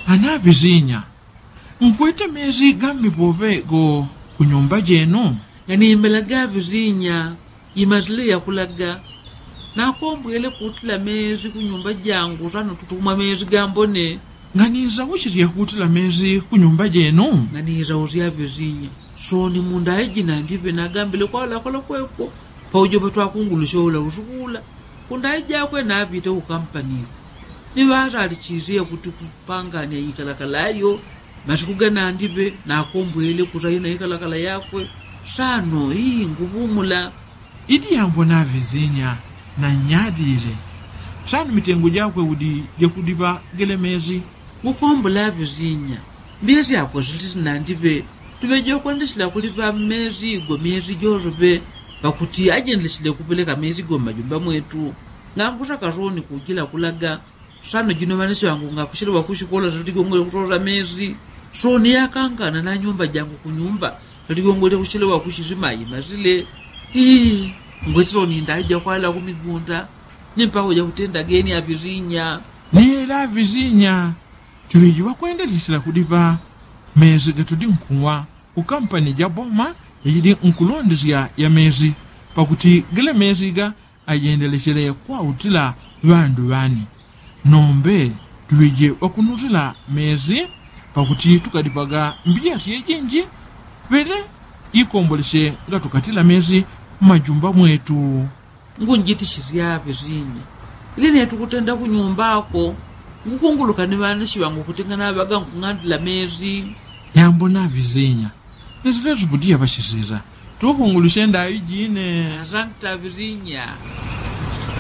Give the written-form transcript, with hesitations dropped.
Ana vizinya. Nkwete mezi gambi pove go kunyumba jenu. Ngani imbelaga vizinya. Imazile ya kulaga. Na kumbwele kutila mezi kunyumba jangu. Rano tutuma mezi gambone. Ngani izawushiri ya kutila mezi kunyumba jenu. Ngani izawuzia vizinya. So ni munda ejina ndibe na gambile kwa la kola kweko. Pa ujoba tuwa kungulisho ula usukula. Kunda ejia kwe na abite ukampani. Ni waza alichizia kutupanga ni ikalakala yo. Masikuga na ndibe na kumbwele kuzahina ikalakala yakwe. Sano hii ngubumula. Idi yambo na vizinya na nyadile. Sano mitengu jakwe udi yakudiba gele mezi. Ngukumbula vizinya. Mezi yako zilisi na ndibe. Tumejo kwendeshila kulipa mezi go mezi jozobe. Pakuti ajendeleshile kupeleka mezi go majumba mwetu. Ngambusa karoni kujila kulaga. Sano jino manisho wangu ngakushile wakushikola zatiko ngole kutoza mezi. So ni yakangana na nyumba jangu kunyumba. Zatiko ngole kushile wakushizima mazile. Hii. Ngwetiro ni ndaija kwa la kumigunda. Nimpa hoja kutenda geni ya vizinya. Ni la vizinya. Tuwejiwa kuendeleshila kulipa mezi gatudi nkuwa. Ukampani jaboma yidi nkulondizia ya mezi. Pakuti gile mezi ga ayendeleshile kwa utila wandu wani. Nombe tuweje wakunuzila mezi. Pakuti tukadipaga mbia siye jenji. Vele ikomboleshe nga tukatila mezi majumba mwetu. Ngunjitishizia ya vizinya. Iline tukutenda kunyumbako. Ngukunguluka ni wanishi wangu kutengana baga ngandila mezi. Yambo na vizinya. Nizile zubudia bashiziza. Tukungulushe nda ijine. Asante vizinya.